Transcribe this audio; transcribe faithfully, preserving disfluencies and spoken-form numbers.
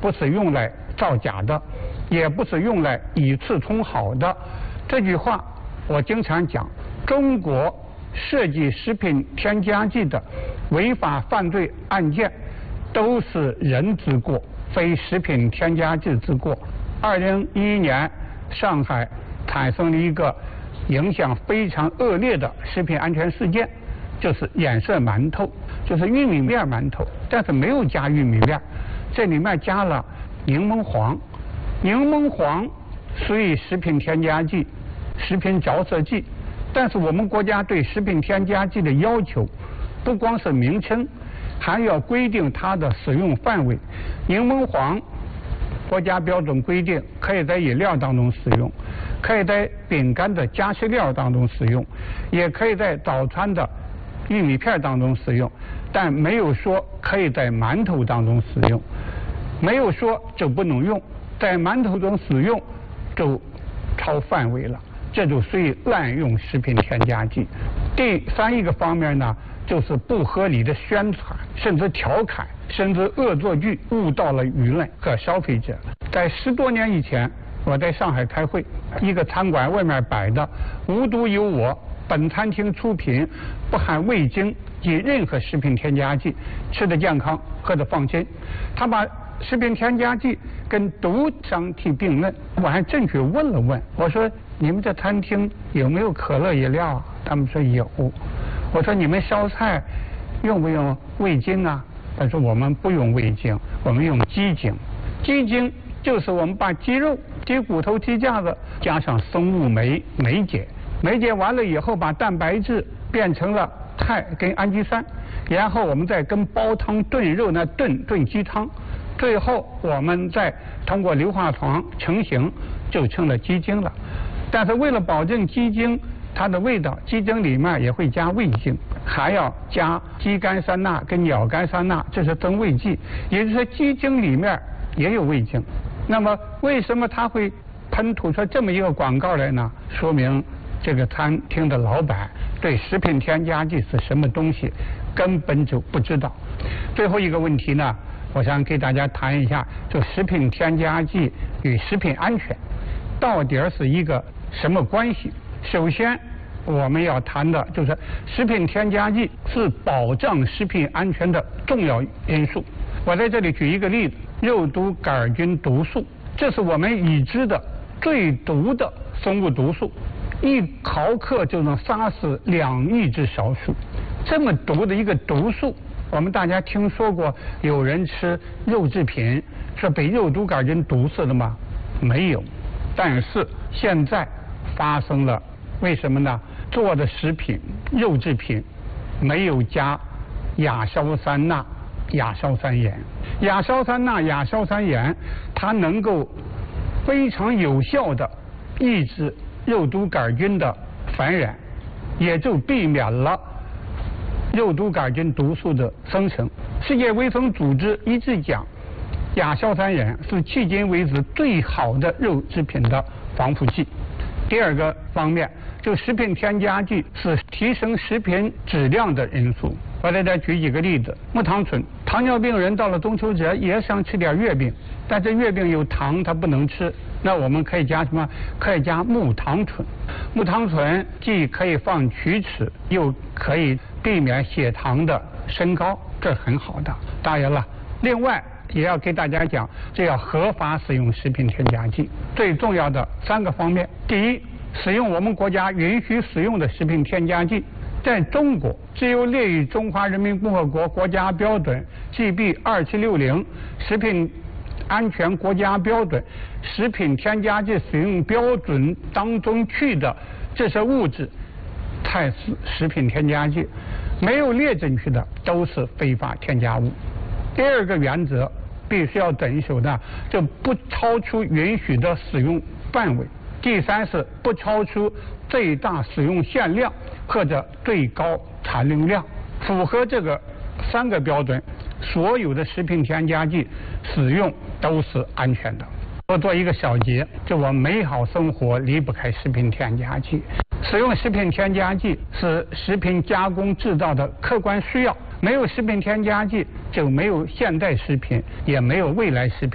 不是用来造假的，也不是用来以次充好的。这句话我经常讲，中国涉及食品添加剂的违法犯罪案件都是人之过，非食品添加剂之过。二零一一年，上海产生了一个影响非常恶劣的食品安全事件，就是染色馒头，就是玉米面馒头，但是没有加玉米面，这里面加了柠檬黄。柠檬黄属于食品添加剂、食品着色剂，但是我们国家对食品添加剂的要求不光是名称，还要规定它的使用范围。柠檬黄国家标准规定可以在饮料当中使用，可以在饼干的加湿料当中使用，也可以在早餐的玉米片当中使用，但没有说可以在馒头当中使用，没有说就不能用，在馒头中使用就超范围了，这就属于滥用食品添加剂。第三一个方面呢，就是不合理的宣传，甚至调侃，甚至恶作剧，误导了舆论和消费者。在十多年以前，我在上海开会，一个餐馆外面摆的“无独有我，本餐厅出品，不含味精及任何食品添加剂，吃得健康，喝得放心”。他把食品添加剂跟毒相提并论，我还正确问了问，我说你们这餐厅有没有可乐饮料啊？他们说有。我说你们烧菜用不用味精啊？他说我们不用味精，我们用鸡精。鸡精就是我们把鸡肉、鸡骨头、鸡架子加上生物酶酶解，酶解完了以后把蛋白质变成了肽跟氨基酸，然后我们再跟煲汤炖肉呢炖炖鸡汤，最后我们再通过硫化床成型，就成了鸡精了。但是为了保证鸡精它的味道，鸡精里面也会加味精，还要加肌苷酸钠跟鸟苷酸钠，这是增味剂，也就是说鸡精里面也有味精。那么为什么它会喷吐出这么一个广告来呢？说明这个餐厅的老板对食品添加剂是什么东西根本就不知道。最后一个问题呢，我想给大家谈一下，就食品添加剂与食品安全到底是一个什么关系。首先我们要谈的就是食品添加剂是保障食品安全的重要因素。我在这里举一个例子，肉毒杆菌毒素，这是我们已知的最毒的生物毒素，一毫克就能杀死两亿只小鼠。这么毒的一个毒素，我们大家听说过有人吃肉制品是被肉毒杆菌毒死的吗？没有。但是现在发生了，为什么呢？做的食品肉制品没有加亚硝酸钠、亚硝酸盐。亚硝酸钠、亚硝酸盐它能够非常有效的抑制肉毒杆菌的繁衍，也就避免了肉毒杆菌毒素的生成。世界卫生组织一直讲，亚硝酸盐是迄今为止最好的肉制品的防腐剂。第二个方面，就食品添加剂是提升食品质量的因素。我在这举几个例子，木糖醇，糖尿病人到了中秋节也想吃点月饼，但这月饼有糖，他不能吃，那我们可以加什么？可以加木糖醇。木糖醇既可以防龋齿，又可以避免血糖的升高，这很好的。当然了，另外也要给大家讲，这要合法使用食品添加剂。最重要的三个方面，第一，使用我们国家允许使用的食品添加剂，在中国只有列于中华人民共和国国家标准 G B 二七六零食品安全国家标准食品添加剂使用标准当中去的这些物质才是食品添加剂，没有列进去的都是非法添加物。第二个原则必须要遵守的，就不超出允许的使用范围。第三是不超出最大使用限量或者最高产量量。符合这个三个标准，所有的食品添加剂使用都是安全的。我做一个小结，就我美好生活离不开食品添加剂。使用食品添加剂是食品加工制造的客观需要，没有食品添加剂就没有现代食品，也没有未来食品。